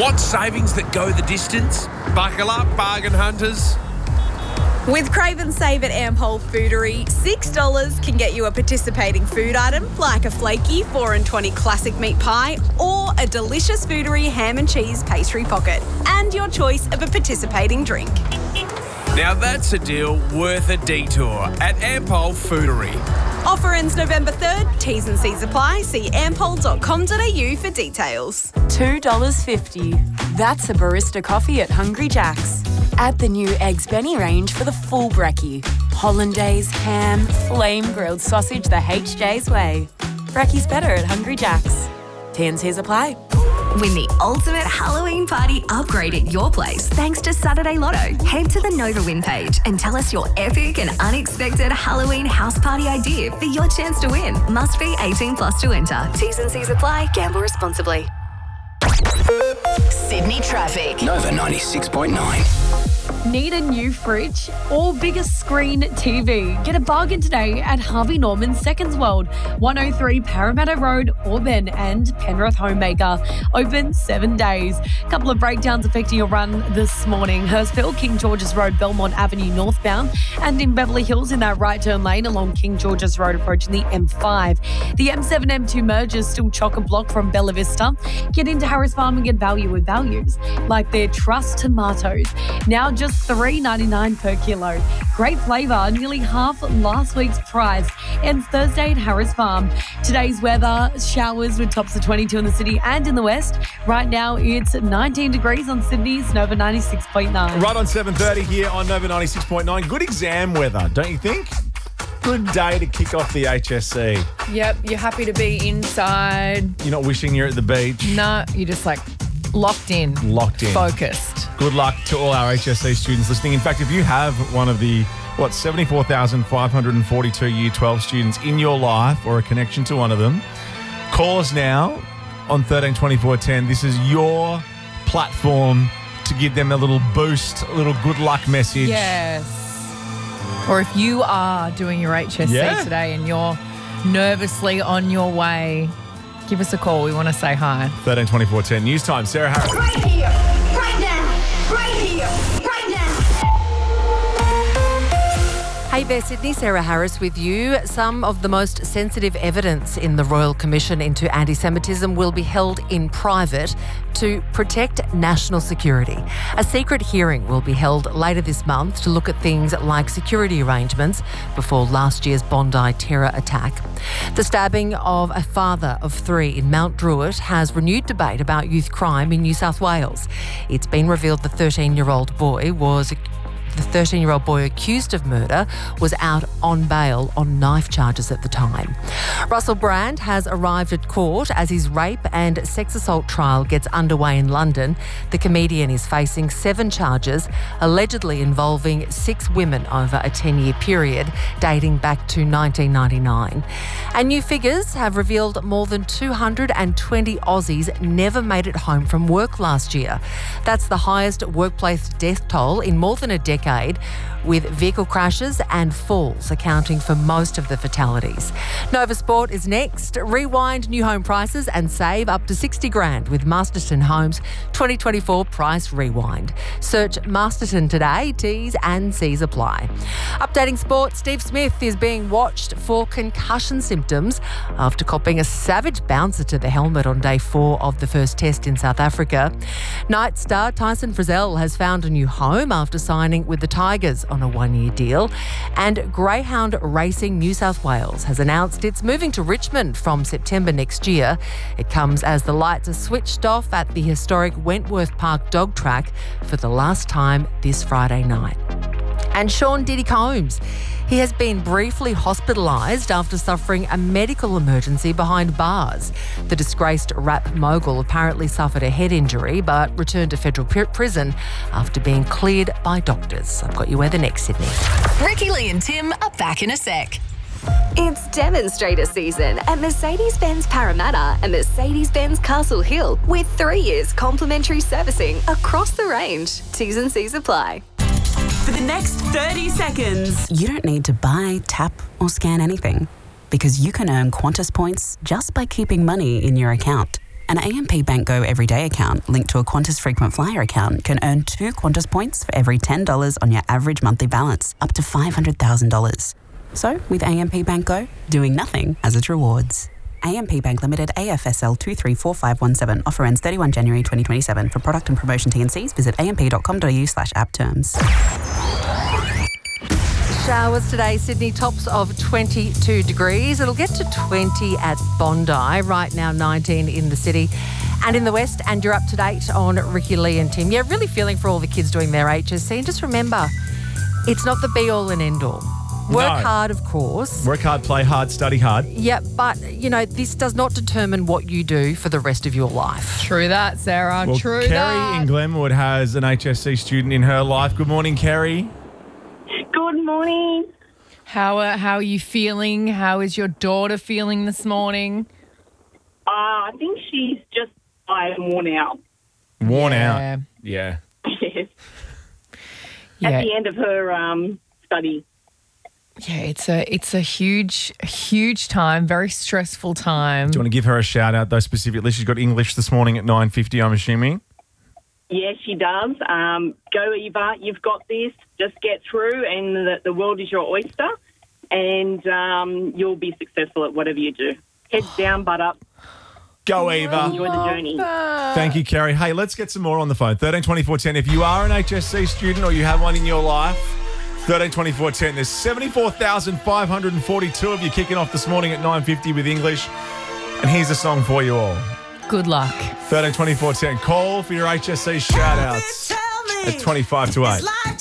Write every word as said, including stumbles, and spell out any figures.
Want savings that go the distance? Buckle up, bargain hunters. With Crave and Save at Ampol Foodery, six dollars can get you a participating food item like a flaky four and twenty classic meat pie or a delicious Foodery ham and cheese pastry pocket and your choice of a participating drink. Now that's a deal worth a detour at Ampol Foodery. Offer ends November third. T's and C's apply. See ampol dot com dot a u for details. two dollars fifty. That's a barista coffee at Hungry Jack's. Add the new Eggs Benny range for the full brekkie. Hollandaise, ham, flame grilled sausage the H J's way. Brekkie's better at Hungry Jack's. T and C's apply. Win the ultimate Halloween party upgrade at your place thanks to Saturday Lotto. Head to the Nova Win page and tell us your epic and unexpected Halloween house party idea for your chance to win. Must be eighteen plus to enter. T's and C's apply. Gamble responsibly. Sydney traffic. Nova ninety-six point nine. Need a new fridge or bigger screen T V? Get a bargain today at Harvey Norman Seconds World, one oh three Parramatta Road, Auburn and Penrith Homemaker. Open seven days. Couple of breakdowns affecting your run this morning. Hurstville, King George's Road, Belmont Avenue northbound, and in Beverly Hills in that right turn lane along King George's Road approaching the M five. The M seven M two merge is still chock-a-block from Bella Vista. Get into Harris Farm and get value with values like their Trust tomatoes. Now just three dollars ninety-nine per kilo. Great flavour, nearly half last week's price. Ends Thursday at Harris Farm. Today's weather, showers with tops of twenty-two in the city and in the west. Right now it's nineteen degrees on Sydney's Nova ninety-six point nine. Right on seven thirty here on Nova ninety-six point nine. Good exam weather, don't you think? Good day to kick off the H S C. Yep, you're happy to be inside. You're not wishing you're at the beach. No, you're just like locked in. Locked in. Focused. Good luck to all our H S C students listening. In fact, if you have one of the, what, seventy-four thousand five hundred forty-two Year twelve students in your life or a connection to one of them, call us now on thirteen twenty-four ten. This is your platform to give them a little boost, a little good luck message. Yes. Or if you are doing your H S C Yeah. today and you're nervously on your way, give us a call. We want to say hi. thirteen twenty-four ten. News time. Sarah Harris. Right here, right now, right here, right now. Hey there, Sydney. Sarah Harris with you. Some of the most sensitive evidence in the Royal Commission into Anti-Semitism will be held in private to protect national security. A secret hearing will be held later this month to look at things like security arrangements before last year's Bondi terror attack. The stabbing of a father of three in Mount Druitt has renewed debate about youth crime in New South Wales. It's been revealed the thirteen-year-old boy was The thirteen-year-old boy accused of murder was out on bail on knife charges at the time. Russell Brand has arrived at court as his rape and sex assault trial gets underway in London. The comedian is facing seven charges, allegedly involving six women over a ten-year period dating back to nineteen ninety-nine. And new figures have revealed more than two hundred twenty Aussies never made it home from work last year. That's the highest workplace death toll in more than a decade, with vehicle crashes and falls accounting for most of the fatalities. Nova Sport is next. Rewind new home prices and save up to sixty grand with Masterton Homes twenty twenty-four Price Rewind. Search Masterton today. T's and C's apply. Updating sport, Steve Smith is being watched for concussion symptoms after copping a savage bouncer to the helmet on day four of the first test in South Africa. Night star Tyson Frizzell has found a new home after signing with the Tigers on a one-year deal. And Greyhound Racing New South Wales has announced it's moving to Richmond from September next year. It comes as the lights are switched off at the historic Wentworth Park dog track for the last time this Friday night. And Sean Diddy Combs. He has been briefly hospitalised after suffering a medical emergency behind bars. The disgraced rap mogul apparently suffered a head injury but returned to federal pr- prison after being cleared by doctors. I've got you weather next, Sydney. Ricky Lee and Tim are back in a sec. It's demonstrator season at Mercedes-Benz Parramatta and Mercedes-Benz Castle Hill with three years complimentary servicing across the range. T's and C's apply. For the next thirty seconds. You don't need to buy, tap or scan anything because you can earn Qantas points just by keeping money in your account. An A M P Bank Go Everyday account linked to a Qantas Frequent Flyer account can earn two Qantas points for every ten dollars on your average monthly balance, up to five hundred thousand dollars. So, with A M P Bank Go, doing nothing has its rewards. A M P Bank Limited, A F S L two three four five one seven. Offer ends thirty-first of January twenty twenty-seven. For product and promotion T and Cs, visit amp.com.au slash app terms. Showers today, Sydney, tops of twenty-two degrees. It'll get to twenty at Bondi. Right now, nineteen in the city and in the west. And you're up to date on Ricky, Lee and Tim. Yeah, really feeling for all the kids doing their H S C. And just remember, it's not the be-all and end-all. Work No. hard, of course. Work hard, play hard, study hard. Yeah, but, you know, this does not determine what you do for the rest of your life. True that, Sarah. Well, True Kerry that. in Glenwood has an H S C student in her life. Good morning, Kerry. Good morning. How are, how are you feeling? How is your daughter feeling this morning? Uh, I think she's just tired and worn out. Worn Yeah. out. Yeah. Yes. Yeah. At the end of her um, study. Yeah, it's a it's a huge, huge time, very stressful time. Do you want to give her a shout out, though, specifically? She's got English this morning at nine fifty, I'm assuming. Yes, she does. Um, go, Eva. You've got this. Just get through, and the, the world is your oyster, and um, you'll be successful at whatever you do. Head down, butt up. Go, Eva. Enjoy the journey. Thank you, Kerry. Hey, let's get some more on the phone. thirteen twenty-four ten. If you are an H S C student or you have one in your life, thirteen twenty-four ten. There's seventy-four thousand five hundred forty-two of you kicking off this morning at nine fifty with English. And here's a song for you all. Good luck. thirteen twenty-four ten. Call for your H S C shout-outs at twenty-five to eight.